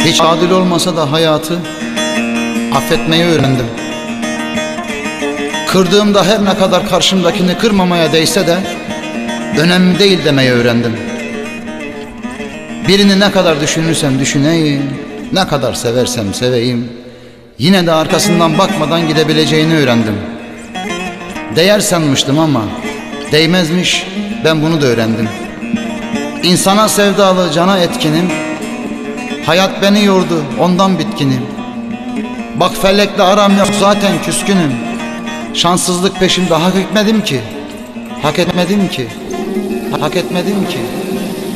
Hiç adil olmasa da hayatı affetmeyi öğrendim. Kırdığımda her ne kadar karşımdakini kırmamaya değse de önemli değil demeyi öğrendim. Birini ne kadar düşünürsem düşüneyim, ne kadar seversem seveyim, yine de arkasından bakmadan gidebileceğini öğrendim. Değer sanmıştım ama değmezmiş, ben bunu da öğrendim. İnsana sevdalı, cana etkinim, hayat beni yordu, ondan bitkinim. Bak felekle aram yok, zaten küskünüm. Şanssızlık peşimde hak etmedim ki, hak etmedim ki, hak etmedim ki.